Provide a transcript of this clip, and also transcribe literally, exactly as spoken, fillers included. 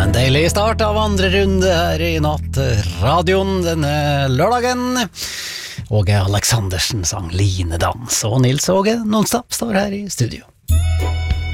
En deilig start av andre runde her i nattradioen denne lørdagen. Åge Aleksandersen sang Linedans, og Nils Åge Nonstad står her i studio.